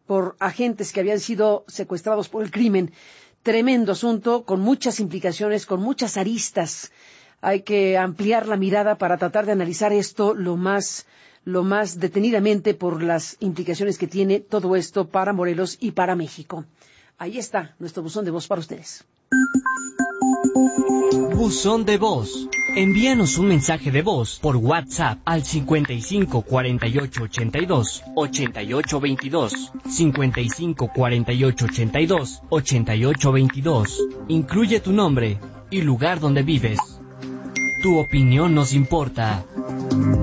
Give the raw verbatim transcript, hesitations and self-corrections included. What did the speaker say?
por agentes que habían sido secuestrados por el crimen. Tremendo asunto, con muchas implicaciones, con muchas aristas. Hay que ampliar la mirada para tratar de analizar esto lo más, lo más detenidamente por las implicaciones que tiene todo esto para Morelos y para México. Ahí está nuestro buzón de voz para ustedes. Buzón de voz. Envíanos un mensaje de voz por WhatsApp al cincuenta y cinco cuarenta y ocho ochenta y dos ochenta y ocho veintidós, cincuenta y cinco cuarenta y ocho ochenta y dos ochenta y ocho veintidós. Incluye tu nombre y lugar donde vives. Tu opinión nos importa.